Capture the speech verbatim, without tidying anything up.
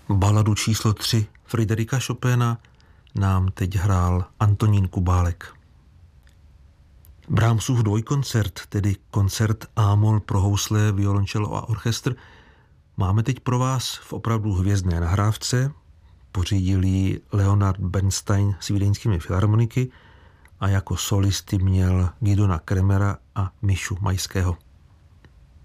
Baladu číslo tři Friderika Chopina nám teď hrál Antonín Kubálek. Brahmsův dvojkoncert, tedy koncert A-moll pro housle, violoncello a orchestr, máme teď pro vás v opravdu hvězdné nahrávce. Pořídil ji Leonard Bernstein s vídeňskými filharmoniky a jako solisty měl Gidona Kremera a Mišu Majského.